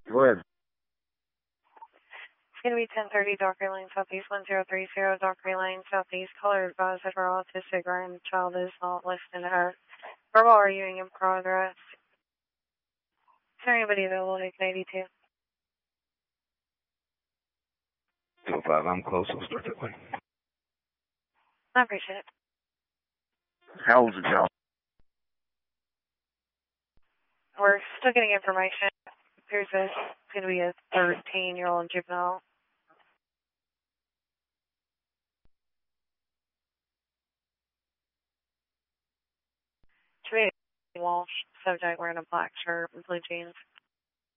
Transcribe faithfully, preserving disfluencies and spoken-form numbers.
Go ahead. It's going to be ten thirty Dockery Lane Southeast, one zero three zero Dockery Lane Southeast. Caller advised that her autistic grandchild is not listening to her. Verbal arguing in progress. Is there anybody available at eight eighty-two? two oh five, I'm close. I'll start that way. I appreciate it. How old's the child? We're still getting information. It appears that it's going to be a thirteen-year-old juvenile. Walsh, subject wearing a black shirt and blue jeans.